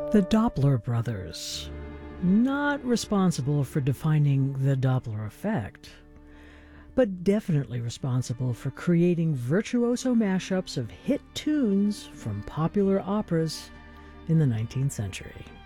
The Doppler brothers, not responsible for defining the Doppler effect, but definitely responsible for creating virtuoso mashups of hit tunes from popular operas in the 19th century.